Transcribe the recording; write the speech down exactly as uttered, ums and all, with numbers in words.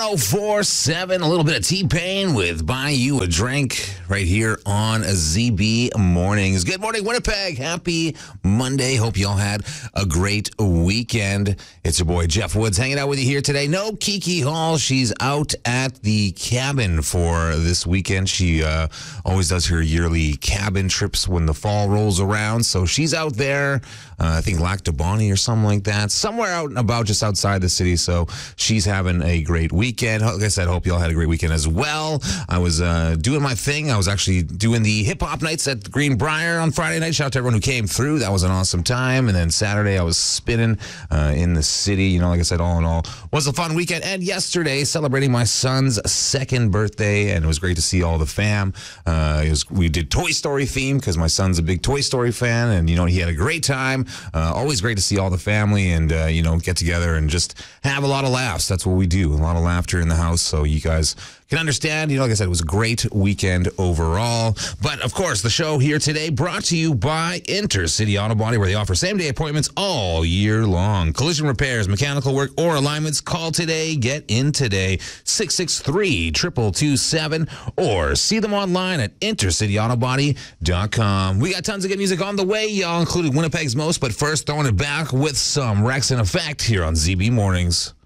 oh four point seven, a little bit of T-Pain with Buy You a Drink right here on Z B Mornings. Good morning, Winnipeg. Happy Monday. Hope you all had a great weekend. It's your boy Jeff Woods hanging out with you here today. No Kiki Hall. She's out at the cabin for this weekend. She uh, always does her yearly cabin trips when the fall rolls around. So she's out there, uh, I think Lac du Bonnet or something like that, somewhere out and about just outside the city. So she's having a great weekend. Like I said, hope you all had a great weekend as well. I was uh, doing my thing. I was actually doing the hip-hop nights at Greenbrier on Friday night. Shout out to everyone who came through. That was an awesome time. And then Saturday, I was spinning uh, in the city. You know, like I said, all in all, was a fun weekend. And yesterday, celebrating my son's second birthday, and it was great to see all the fam. Uh, it was, we did Toy Story theme because my son's a big Toy Story fan, and, you know, he had a great time. Uh, always great to see all the family and, uh, you know, get together and just have a lot of laughs. That's what we do, a lot of laughter in the house, so you guys can understand. You know, like I said, it was a great weekend overall. But, of course, the show here today brought to you by Intercity Auto Body, where they offer same-day appointments all year long. Collision repairs, mechanical work, or alignments. Call today. Get in today. six six three, two two two seven, or see them online at intercity auto body dot com. We got tons of good music on the way, y'all, including Winnipeg's Most. But first, throwing it back with some Rex in Effect here on Z B Mornings.